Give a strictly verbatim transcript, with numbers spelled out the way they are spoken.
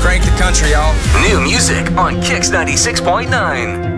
Crank the country, y'all. New music on Kix ninety-six point nine.